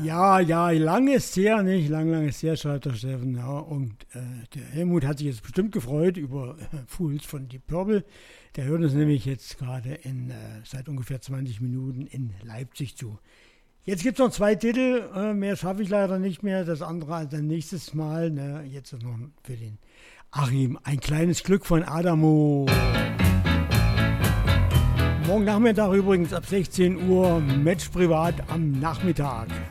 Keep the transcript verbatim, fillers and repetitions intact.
Ja, ja, lang ist her, nicht? Lang, lang ist her, schreibt der Steffen. Ja. Und äh, der Helmut hat sich jetzt bestimmt gefreut über äh, Fools von Deep Purple. Der hört uns nämlich jetzt gerade in äh, seit ungefähr zwanzig Minuten in Leipzig zu. Jetzt gibt es noch zwei Titel, äh, mehr schaffe ich leider nicht mehr. Das andere dann nächstes Mal. Ne? Jetzt noch für den Achim ein kleines Glück von Adamo. Morgen Nachmittag übrigens ab sechzehn Uhr Match privat am Nachmittag.